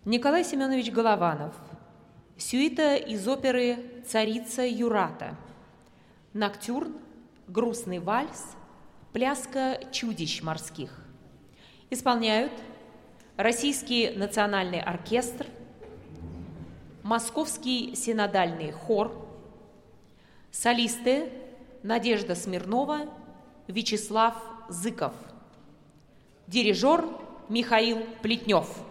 Николай Семенович Голованов. Сюита из оперы «Царица Юрата». Ноктюрн, грустный вальс, пляска чудищ морских. Исполняют Российский национальный оркестр, Московский синодальный хор, солисты Надежда Смирнова, Вячеслав Зыков, дирижер Михаил Плетнев.